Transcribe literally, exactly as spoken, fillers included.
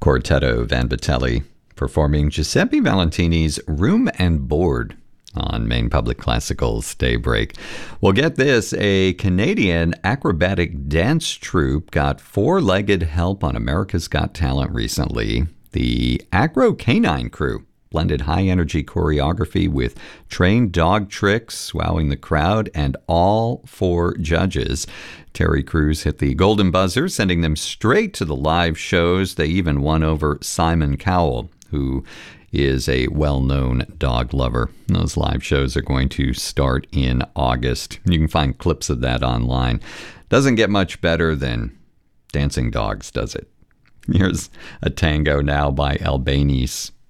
Quartetto Vanvitelli performing Giuseppe Valentini's Room and Board on Maine Public Classical's Daybreak. Well, get this, a Canadian acrobatic dance troupe got four-legged help on America's Got Talent recently. The Acro Canine Crew blended high-energy choreography with trained dog tricks, wowing the crowd, and all four judges. Terry Crews hit the golden buzzer, sending them straight to the live shows. They even won over Simon Cowell, who is a well-known dog lover. Those live shows are going to start in August. You can find clips of that online. Doesn't get much better than Dancing Dogs, does it? Here's a tango now by Albanese.